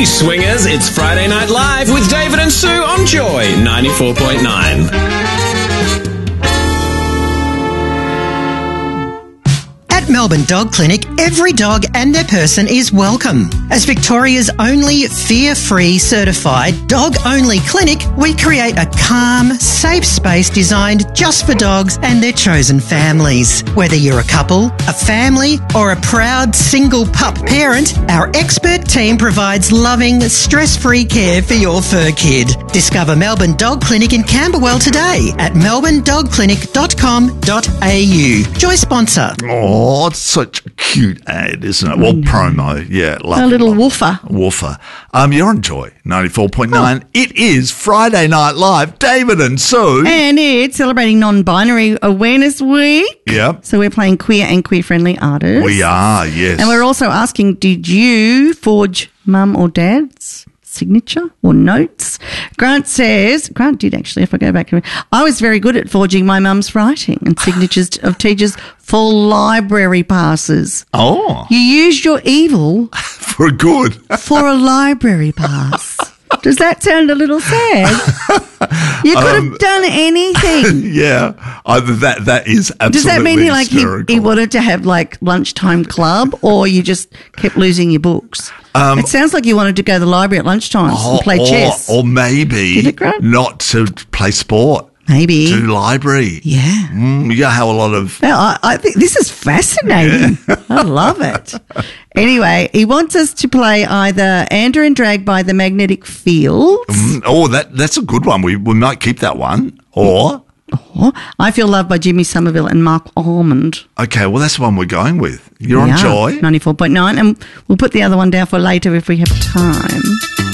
Hey swingers, it's Friday Night Live with David and Sue on Joy 94.9. At Melbourne Dog Clinic, every dog and their person is welcome. As Victoria's only fear-free certified dog-only clinic, we create a calm, safe space designed just for dogs and their chosen families. Whether you're a couple, a family, or a proud single pup parent, our expert team provides loving, stress-free care for your fur kid. Discover Melbourne Dog Clinic in Camberwell today at melbournedogclinic.com.au. Joy sponsor. Oh, it's such a cute ad, isn't it? Well, promo. Yeah, love A it. little woofer. Woofer. You're on Joy 94.9. It is Friday Night Live. David and Sue. And it's celebrating Non-Binary Awareness Week. Yep. So we're playing queer and queer-friendly artists. We are, yes. And we're also asking, did you forge mum or dad's signature or notes? Grant did actually, if I go back. I was very good at forging my mum's writing and signatures of teachers for library passes. Oh. You used your evil For good. for a library pass. Does that sound a little sad? You could have done anything. Yeah. That is absolutely Does that mean hysterical. he wanted to have like lunchtime club, or you just kept losing your books? It sounds like you wanted to go to the library at lunchtime and play chess. Or maybe Did it, Grant? not to play sport. Maybe. To library. Yeah. You have a lot of... Well, I think this is fascinating. I love it. Anyway, he wants us to play either Andrew and Drag by the Magnetic Fields. Oh, that's a good one. We might keep that one. Or I Feel Loved by Jimmy Somerville and Mark Almond. okay, well, that's the one we're going with. You're We on are, Joy. 94.9, and we'll put the other one down for later if we have time.